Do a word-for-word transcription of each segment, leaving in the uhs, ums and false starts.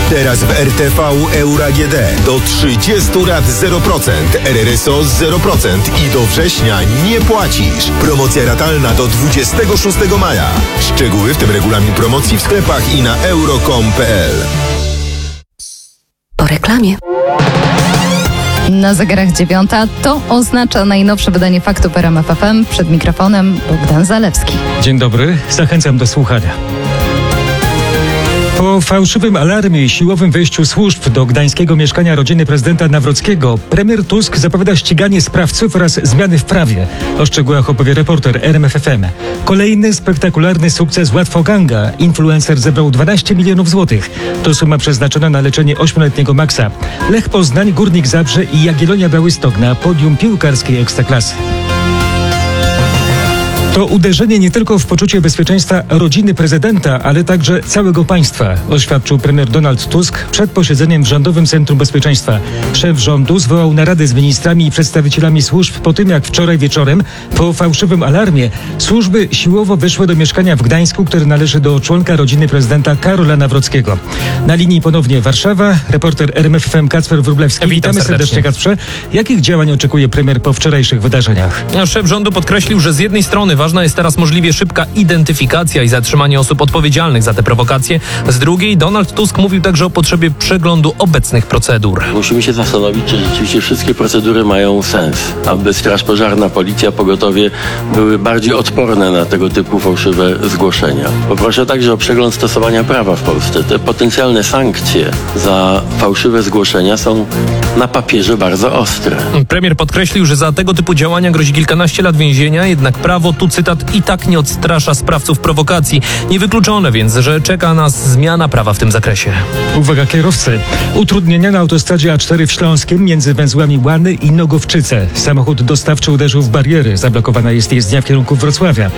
Teraz w R T V Euro A G D do trzydziestu lat zero procent, R R S O zero procent i do września nie płacisz. Promocja ratalna do dwudziestego szóstego maja. Szczegóły, w tym regulamin promocji w sklepach i na euro kropka com kropka p l. Po reklamie. Na zegarach dziewiąta to oznacza najnowsze wydanie Faktów w R M F F M. Przed mikrofonem Bogdan Zalewski. Dzień dobry, zachęcam do słuchania. Po fałszywym alarmie i siłowym wejściu służb do gdańskiego mieszkania rodziny prezydenta Nawrockiego premier Tusk zapowiada ściganie sprawców oraz zmiany w prawie. O szczegółach opowie reporter R M F F M. Kolejny spektakularny sukces Łatwoganga. Influencer zebrał dwanaście milionów złotych. To suma przeznaczona na leczenie ośmioletniego Maxa. Lech Poznań, Górnik Zabrze i Jagiellonia Białystok na podium piłkarskiej Ekstraklasy. To uderzenie nie tylko w poczucie bezpieczeństwa rodziny prezydenta, ale także całego państwa, oświadczył premier Donald Tusk przed posiedzeniem w Rządowym Centrum Bezpieczeństwa. Szef rządu zwołał naradę z ministrami i przedstawicielami służb po tym, jak wczoraj wieczorem, po fałszywym alarmie, służby siłowo weszły do mieszkania w Gdańsku, które należy do członka rodziny prezydenta Karola Nawrockiego. Na linii ponownie Warszawa, reporter R M F F M Kacper Wróblewski. Witam Witamy serdecznie, serdecznie Kacprze. Jakich działań oczekuje premier po wczorajszych wydarzeniach? Szef rządu podkreślił, że z jednej strony ważna jest teraz możliwie szybka identyfikacja i zatrzymanie osób odpowiedzialnych za te prowokacje. Z drugiej Donald Tusk mówił także o potrzebie przeglądu obecnych procedur. Musimy się zastanowić, czy rzeczywiście wszystkie procedury mają sens, aby Straż Pożarna, Policja, Pogotowie były bardziej odporne na tego typu fałszywe zgłoszenia. Poproszę także o przegląd stosowania prawa w Polsce. Te potencjalne sankcje za fałszywe zgłoszenia są na papierze bardzo ostre. Premier podkreślił, że za tego typu działania grozi kilkanaście lat więzienia, jednak prawo, tu cytat, i tak nie odstrasza sprawców prowokacji. Niewykluczone więc, że czeka nas zmiana prawa w tym zakresie. Uwaga kierowcy. Utrudnienia na autostradzie A cztery w Śląskiem między węzłami Łany i Nogowczyce. Samochód dostawczy uderzył w bariery. Zablokowana jest jezdnia w kierunku Wrocławia.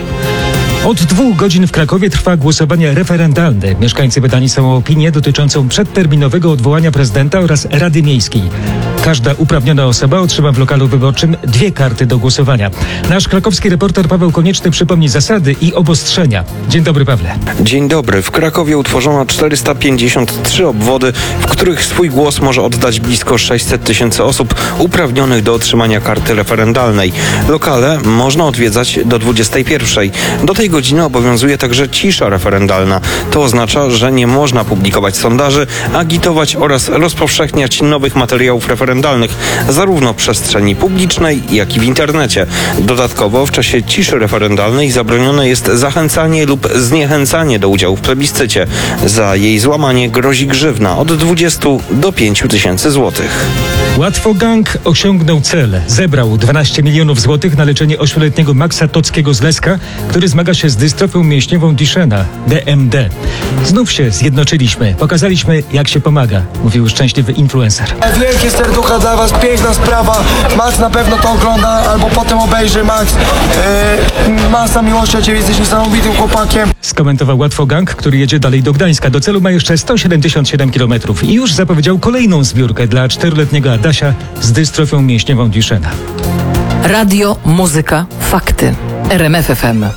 Od dwóch godzin w Krakowie trwa głosowanie referendalne. Mieszkańcy wydani są o opinię dotyczącą przedterminowego odwołania prezydenta oraz Rady Miejskiej. Każda uprawniona osoba otrzyma w lokalu wyborczym dwie karty do głosowania. Nasz krakowski reporter Paweł Konieczny przypomni zasady i obostrzenia. Dzień dobry, Pawle. Dzień dobry. W Krakowie utworzono czterysta pięćdziesiąt trzy obwody, w których swój głos może oddać blisko sześćset tysięcy osób uprawnionych do otrzymania karty referendalnej. Lokale można odwiedzać do dwudziestej pierwszej. Do tej godziny obowiązuje także cisza referendalna. To oznacza, że nie można publikować sondaży, agitować oraz rozpowszechniać nowych materiałów referendalnych, zarówno w przestrzeni publicznej, jak i w internecie. Dodatkowo w czasie ciszy referendalnej zabronione jest zachęcanie lub zniechęcanie do udziału w plebiscycie. Za jej złamanie grozi grzywna od dwudziestu do pięciu tysięcy złotych. Łatwogang osiągnął cel. Zebrał dwanaście milionów złotych na leczenie ośmioletniego Maxa Tockiego z Leska, który zmaga się z dystrofią mięśniową Duchenne, D M D. Znów się zjednoczyliśmy. Pokazaliśmy, jak się pomaga, mówił szczęśliwy influencer. Wielkie serducha dla was, piękna sprawa. Max na pewno to ogląda, albo potem obejrzy. Max, yy, masa miłości, ciebie jesteś niesamowitym chłopakiem. Skomentował Łatwogang, który jedzie dalej do Gdańska. Do celu ma jeszcze sto siedemdziesiąt siedem kilometrów i już zapowiedział kolejną zbiórkę dla czteroletniego Adasia z dystrofią mięśniową Duchenne. Radio, muzyka, fakty. R M F F M.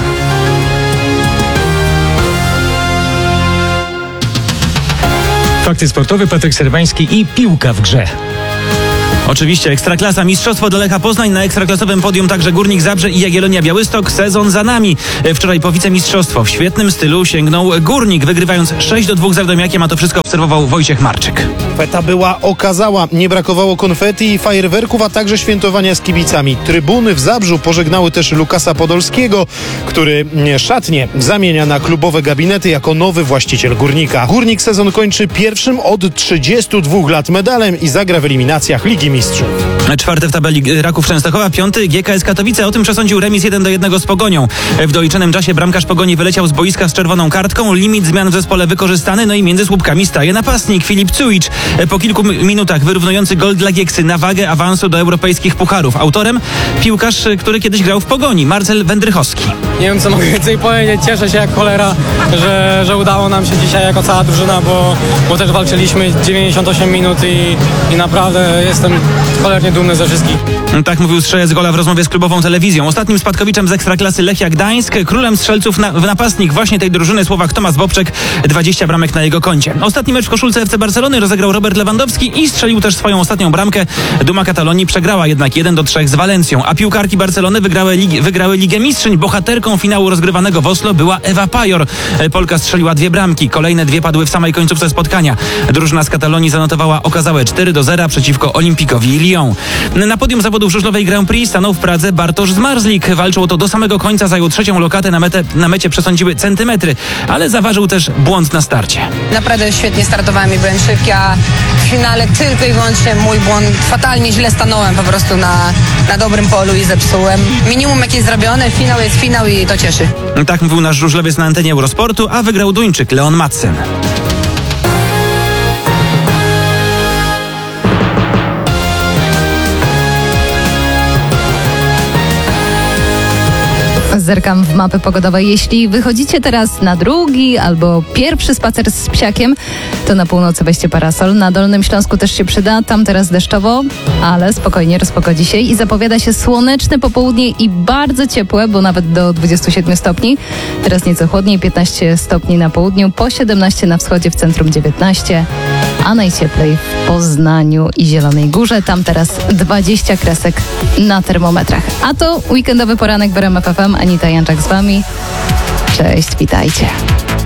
Fakty sportowe, Patryk Serwański i piłka w grze. Oczywiście Ekstraklasa, mistrzostwo dla Lecha Poznań, na ekstraklasowym podium także Górnik Zabrze i Jagiellonia Białystok. Sezon za nami. Wczoraj po wicemistrzostwo w świetnym stylu sięgnął Górnik, wygrywając sześć do dwóch z Radomiakiem, a to wszystko obserwował Wojciech Marczyk. Feta była okazała, nie brakowało konfetti i fajerwerków, a także świętowania z kibicami. Trybuny w Zabrzu pożegnały też Lukasa Podolskiego, który szatnie zamienia na klubowe gabinety jako nowy właściciel Górnika. Górnik sezon kończy pierwszym od trzydziestu dwóch lat medalem i zagra w eliminacjach Ligi Mistrzów. Czwarty w tabeli Raków Częstochowa, piąty G K S Katowice. O tym przesądził remis jeden do jednego z Pogonią. W doliczonym czasie bramkarz Pogoni wyleciał z boiska z czerwoną kartką. Limit zmian w zespole wykorzystany, no i między słupkami staje napastnik Filip Cujicz. Po kilku minutach wyrównujący gol dla Gieksy na wagę awansu do europejskich pucharów. Autorem piłkarz, który kiedyś grał w Pogoni, Marcel Wędrychowski. Nie wiem, co mogę więcej powiedzieć. Cieszę się jak cholera, że, że udało nam się dzisiaj jako cała drużyna, bo, bo też walczyliśmy dziewięćdziesiąt osiem minut i, i naprawdę jestem cholernie dumny ze wszystkich. Tak mówił strzelec gola w rozmowie z klubową telewizją. Ostatnim spadkowiczem z Ekstraklasy Lechia Gdańsk, królem strzelców na, w napastnik właśnie tej drużyny Słowak Tomasz Bobczek, dwadzieścia bramek na jego koncie. Ostatni mecz w koszulce F C Barcelony rozegrał Robert Lewandowski i strzelił też swoją ostatnią bramkę. Duma Katalonii przegrała jednak jeden do trzech z Walencją, a piłkarki Barcelony wygrały, lig, wygrały Ligę Mistrzyń. Bohaterką finału rozgrywanego w Oslo była Ewa Pajor. Polka strzeliła dwie bramki, kolejne dwie padły w samej końcówce spotkania. Drużyna z Katalonii zanotowała okazałe cztery do zera przeciwko Olimpikowi Lyon. Na podium zawodów żużlowej Grand Prix stanął w Pradze Bartosz Zmarzlik. Walczył o to do samego końca, zajął trzecią lokatę, na, metę, na mecie przesądziły centymetry, ale zaważył też błąd na starcie. Naprawdę świetnie startowałem i byłem szybki, a w finale tylko i wyłącznie mój błąd. Fatalnie źle stanąłem po prostu na, na dobrym polu i zepsułem. Minimum jakieś zrobione, finał jest finał i to cieszy. Tak mówił nasz żużlowiec na antenie Eurosportu, a wygrał Duńczyk Leon Madsen. Zerkam w mapy pogodowe. Jeśli wychodzicie teraz na drugi albo pierwszy spacer z psiakiem, to na północy weźcie parasol. Na Dolnym Śląsku też się przyda. Tam teraz deszczowo, ale spokojnie rozpogodzi się i zapowiada się słoneczne popołudnie i bardzo ciepłe, bo nawet do dwudziestu siedmiu stopni. Teraz nieco chłodniej, piętnaście stopni na południu, po siedemnaście na wschodzie, w centrum dziewiętnaście, a najcieplej w Poznaniu i Zielonej Górze. Tam teraz dwadzieścia kresek na termometrach. A to weekendowy poranek w R M F F M. Anita Janczak z wami. Cześć, witajcie.